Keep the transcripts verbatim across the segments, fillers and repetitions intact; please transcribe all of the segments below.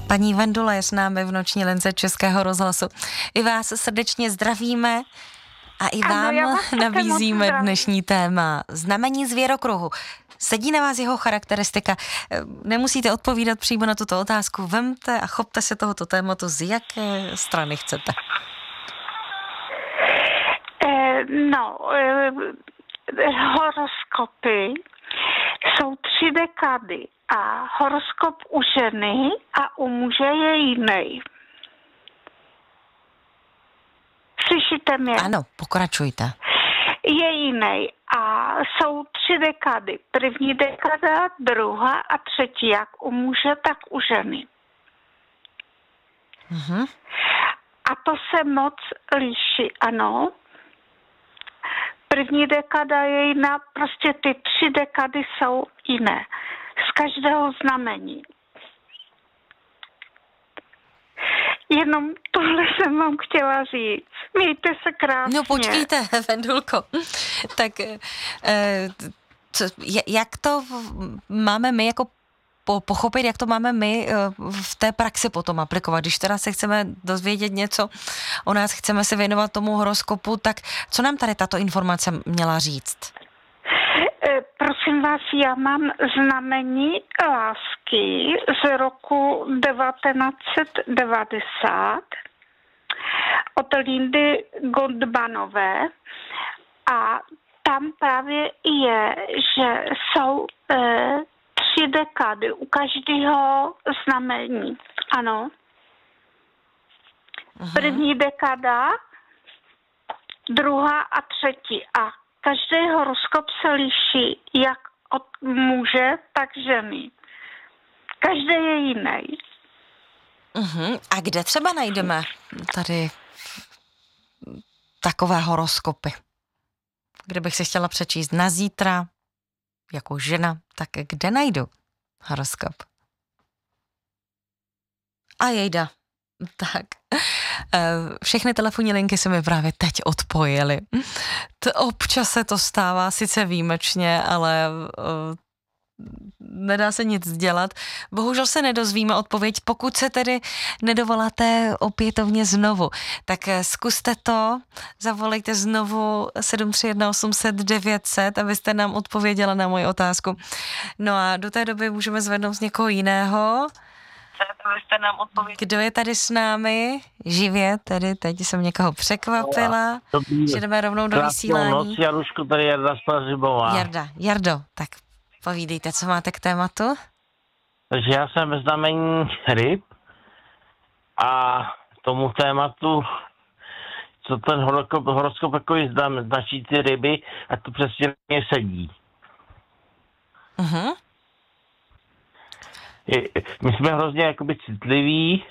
Paní Vendula je s námi v noční lince Českého rozhlasu. I vás srdečně zdravíme a i vám ano, nabízíme dnešní téma. Znamení zvěrokruhu. Sedí na vás jeho charakteristika? Nemusíte odpovídat přímo na tuto otázku. Vemte a chopte se tohoto tématu, z jaké strany chcete. Eh, no, eh, horoskopy jsou tři dekády a horoskop u ženy a u muže je jiný. Slyšíte mě? Ano, pokračujte. Je jiný a jsou tři dekády. První dekáda, druhá a třetí, jak u muže, tak u ženy. Mhm. A to se moc liší, ano. První dekada je jiná, prostě ty tři dekady jsou jiné. Z každého znamení. Jenom tohle jsem vám chtěla říct. Mějte se krásně. No počkejte, Vendulko. Tak eh, co, jak to máme my jako po, pochopit, jak to máme my v té praxi potom aplikovat? Když teda se chceme dozvědět něco o nás, chceme se věnovat tomu horoskopu, tak co nám tady tato informace měla říct? Prosím vás, já mám znamení lásky z roku devatenáct set devadesát od Lindy Goldmanové a tam právě je, že jsou e, tři dekády u každého znamení. Ano. Aha. První dekáda, druhá a třetí a každý horoskop se liší jak od muže, tak ženy. Každý je jiný. Uh-huh. A kde třeba najdeme tady takové horoskopy? Kdybych si chtěla přečíst na zítra jako žena, tak kde najdu horoskop? A jejda. Tak, všechny telefonní linky se mi právě teď odpojily. To občas se to stává, sice výjimečně, ale uh, nedá se nic dělat. Bohužel se nedozvíme odpověď, pokud se tedy nedovoláte opětovně znovu. Tak zkuste to, zavolejte znovu sedm tři jedna osm set devět set, abyste nám odpověděla na moji otázku. No a do té doby můžeme zvednout z někoho jiného. Nám Kdo je tady s námi? Živě, tedy teď jsem někoho překvapila, Dobrý. že jdeme rovnou do vysílání. Noc, Jaruško, tady Jarda Stařibová. Jarda, Jardo, tak povídejte, co máte k tématu? Takže já jsem ve znamení ryb a tomu tématu, co ten horoskop, horoskop jako značí ty ryby, a to přesně mě sedí. Mhm. My jsme hrozně jakoby citliví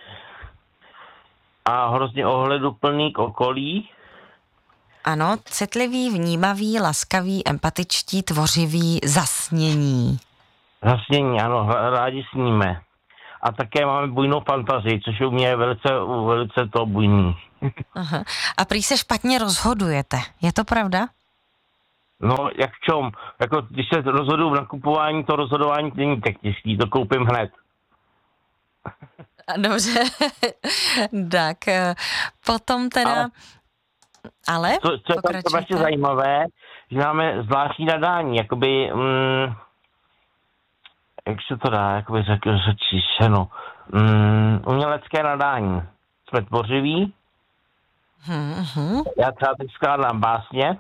a hrozně ohleduplný k okolí. Ano, citlivý, vnímavý, laskavý, empatičtí, tvořivý, zasnění. Zasnění, ano, rádi sníme. A také máme bujnou fantazii, což u mě je velice, velice to bujný. Aha. A prý se špatně rozhodujete, je to pravda? No, jak v čom? Jako, když se rozhoduju v nakupování, to rozhodování není tak těžký, to koupím hned. Dobře, tak potom teda... Ale, ale co, co je tam vlastně zajímavé, že máme zvláštní nadání, jakoby, mm, jak se to dá, jakoby řekl, řečíš, no, mm, umělecké nadání. Jsme tvořiví, hmm. Já třeba teď skládám básně,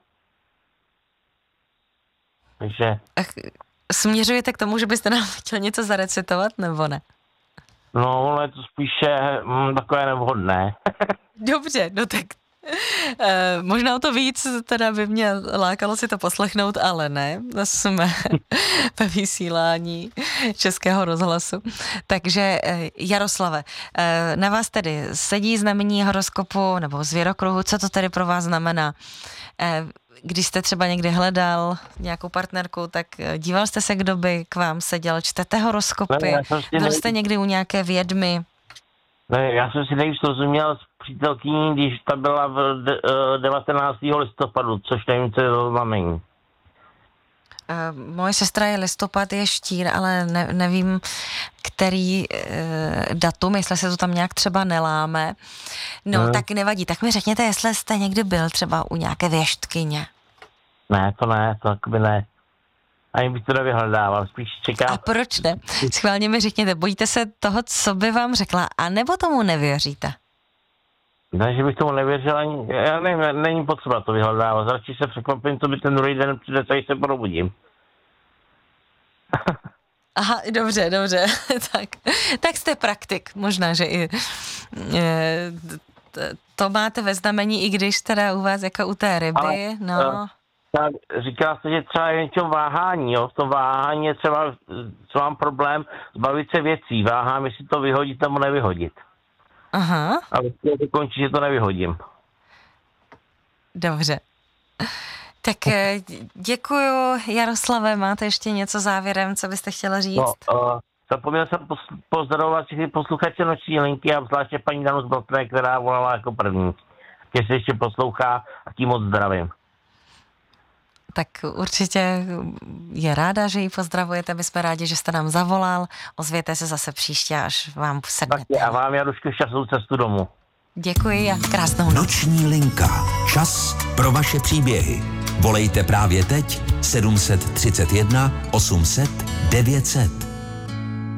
takže... Směřujete k tomu, že byste nám chtěl něco zarecitovat, nebo ne? No, ono je to spíše mm, takové nevhodné. Dobře, no tak e, možná o to víc teda by mě lákalo si to poslechnout, ale ne, jsme ve vysílání Českého rozhlasu. Takže e, Jaroslave, e, na vás tedy sedí znamení horoskopu nebo zvěrokruhu, co to tedy pro vás znamená? E, Když jste třeba někdy hledal nějakou partnerku, tak díval jste se, kdo by k vám seděl, čtete horoskopy, ne, byl jste někdy u nějaké vědmy? Ne, já jsem si nejvíc rozuměl s přítelkyní, když ta byla v de, devatenáctého listopadu, což nevím, co je to znamení. Uh, moje sestra je listopad, je štír, ale ne, nevím, který uh, datum, jestli se to tam nějak třeba neláme. No, hmm. tak nevadí. Tak mi řekněte, jestli jste někdy byl třeba u nějaké věštkyně. Ne, to ne, to jakoby ne. Ani bych to nevyhledával, spíš čekám. A proč ne? Schválně mi řekněte, bojíte se toho, co by vám řekla, anebo tomu nevěříte? Ne, že bych tomu nevěřil, ani, já nevím, není potřeba to vyhledávat. Radši se překvapím, co by ten druhý den přijde, tady se probudím. Aha, dobře, dobře, tak, tak jste praktik, možná, že i e, to máte ve znamení, i když teda u vás jako u té ryby, ale, no. Tak říká se, že třeba je něco váhání, jo, v tom váhání je třeba, co mám problém, zbavit se věcí, váhám, jestli to vyhodit nebo nevyhodit. Aha. Ale to končí, že to nevyhodím. Dobře. Tak děkuju, Jaroslave, máte ještě něco závěrem, co byste chtěla říct? No, uh, zapomněl jsem pozdravovat všechny posluchače Noční linky a zvláště paní Danu z Brotné, která volala jako první. Když se ještě poslouchá a tím moc zdravím. Tak určitě je ráda, že ji pozdravujete, my jsme rádi, že jste nám zavolal, ozvěte se zase příště, až vám sednete. A vám, Jaruško, šťastnou cestu domů. Děkuji a krásnou noc. Noční linka. Čas pro vaše příběhy. Volejte právě teď sedm set třicet jedna osm set devět set.